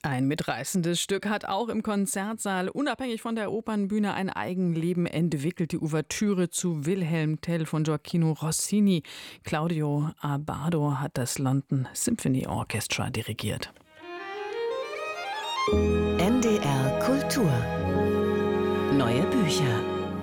Ein mitreißendes Stück hat auch im Konzertsaal unabhängig von der Opernbühne ein Eigenleben entwickelt. Die Ouvertüre zu Wilhelm Tell von Gioacchino Rossini. Claudio Abbado hat das London Symphony Orchestra dirigiert. NDR Kultur. Neue Bücher.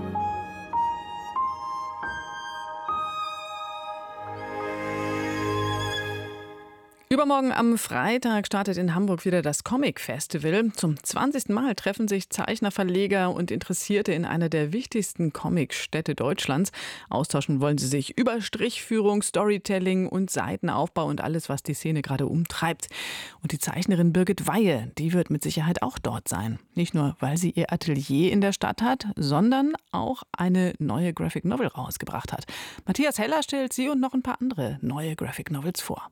Übermorgen am Freitag startet in Hamburg wieder das Comic Festival. Zum 20. Mal treffen sich Zeichner, Verleger und Interessierte in einer der wichtigsten Comicstädte Deutschlands. Austauschen wollen sie sich über Strichführung, Storytelling und Seitenaufbau und alles, was die Szene gerade umtreibt. Und die Zeichnerin Birgit Weihe, die wird mit Sicherheit auch dort sein. Nicht nur, weil sie ihr Atelier in der Stadt hat, sondern auch eine neue Graphic Novel rausgebracht hat. Matthias Heller stellt sie und noch ein paar andere neue Graphic Novels vor.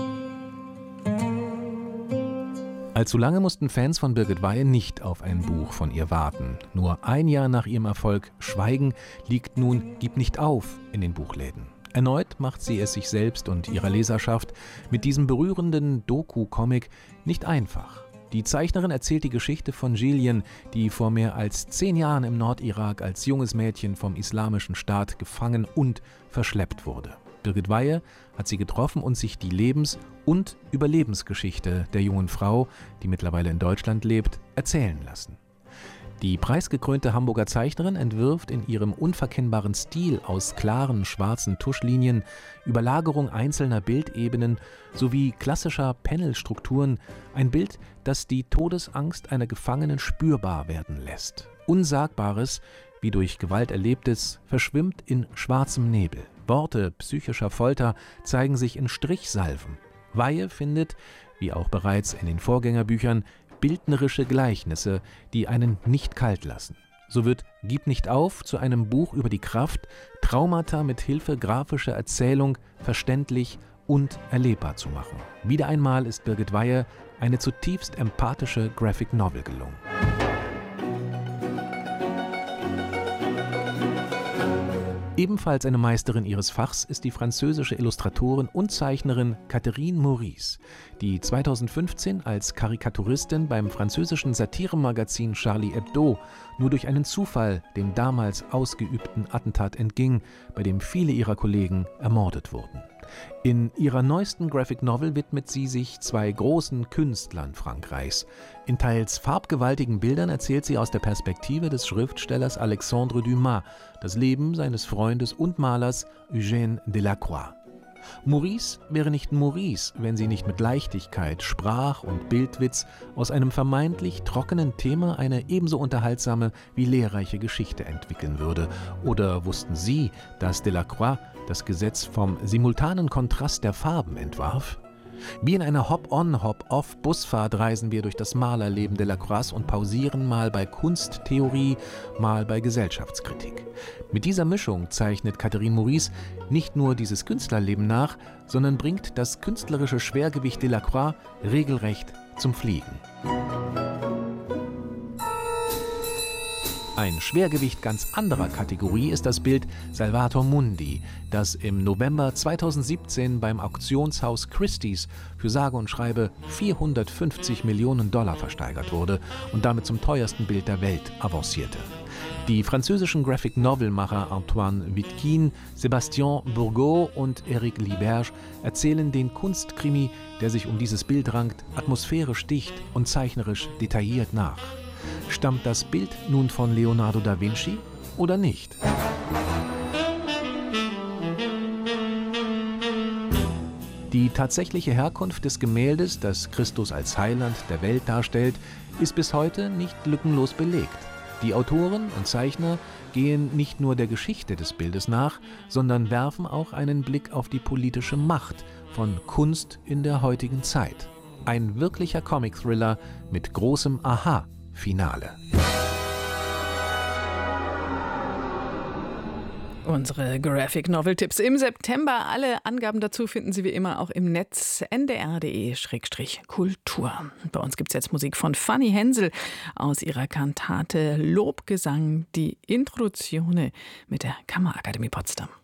Allzu lange mussten Fans von Birgit Weihe nicht auf ein Buch von ihr warten. Nur ein Jahr nach ihrem Erfolg Schweigen liegt nun Gib nicht auf in den Buchläden. Erneut macht sie es sich selbst und ihrer Leserschaft mit diesem berührenden Doku-Comic nicht einfach. Die Zeichnerin erzählt die Geschichte von Jillian, die vor mehr als 10 Jahren im Nordirak als junges Mädchen vom Islamischen Staat gefangen und verschleppt wurde. Birgit Weihe hat sie getroffen und sich die Lebens- und Überlebensgeschichte der jungen Frau, die mittlerweile in Deutschland lebt, erzählen lassen. Die preisgekrönte Hamburger Zeichnerin entwirft in ihrem unverkennbaren Stil aus klaren schwarzen Tuschlinien, Überlagerung einzelner Bildebenen sowie klassischer Panelstrukturen ein Bild, das die Todesangst einer Gefangenen spürbar werden lässt. Unsagbares, wie durch Gewalt Erlebtes, verschwimmt in schwarzem Nebel. Worte psychischer Folter zeigen sich in Strichsalven. Weihe findet, wie auch bereits in den Vorgängerbüchern, bildnerische Gleichnisse, die einen nicht kalt lassen. So wird Gib nicht auf zu einem Buch über die Kraft, Traumata mit Hilfe grafischer Erzählung verständlich und erlebbar zu machen. Wieder einmal ist Birgit Weihe eine zutiefst empathische Graphic Novel gelungen. Ebenfalls eine Meisterin ihres Fachs ist die französische Illustratorin und Zeichnerin Catherine Maurice, die 2015 als Karikaturistin beim französischen Satiremagazin Charlie Hebdo nur durch einen Zufall dem damals ausgeübten Attentat entging, bei dem viele ihrer Kollegen ermordet wurden. In ihrer neuesten Graphic Novel widmet sie sich 2 großen Künstlern Frankreichs. In teils farbgewaltigen Bildern erzählt sie aus der Perspektive des Schriftstellers Alexandre Dumas das Leben seines Freundes und Malers Eugène Delacroix. Maurice wäre nicht Maurice, wenn sie nicht mit Leichtigkeit, Sprach- und Bildwitz aus einem vermeintlich trockenen Thema eine ebenso unterhaltsame wie lehrreiche Geschichte entwickeln würde. Oder wussten Sie, dass Delacroix das Gesetz vom simultanen Kontrast der Farben entwarf? Wie in einer Hop-on-Hop-off-Busfahrt reisen wir durch das Malerleben Delacroix und pausieren mal bei Kunsttheorie, mal bei Gesellschaftskritik. Mit dieser Mischung zeichnet Catherine Maurice nicht nur dieses Künstlerleben nach, sondern bringt das künstlerische Schwergewicht Delacroix regelrecht zum Fliegen. Ein Schwergewicht ganz anderer Kategorie ist das Bild Salvator Mundi, das im November 2017 beim Auktionshaus Christie's für sage und schreibe $450 Millionen versteigert wurde und damit zum teuersten Bild der Welt avancierte. Die französischen Graphic-Novel-Macher Antoine Vitkin, Sébastien Bourgault und Éric Liberge erzählen den Kunstkrimi, der sich um dieses Bild rankt, atmosphärisch dicht und zeichnerisch detailliert nach. Stammt das Bild nun von Leonardo da Vinci oder nicht? Die tatsächliche Herkunft des Gemäldes, das Christus als Heiland der Welt darstellt, ist bis heute nicht lückenlos belegt. Die Autoren und Zeichner gehen nicht nur der Geschichte des Bildes nach, sondern werfen auch einen Blick auf die politische Macht von Kunst in der heutigen Zeit. Ein wirklicher Comic-Thriller mit großem Aha-Finale. Unsere Graphic-Novel-Tipps im September. Alle Angaben dazu finden Sie wie immer auch im Netz ndr.de/kultur. Bei uns gibt es jetzt Musik von Fanny Hensel aus ihrer Kantate Lobgesang, die Introduzione mit der Kammerakademie Potsdam.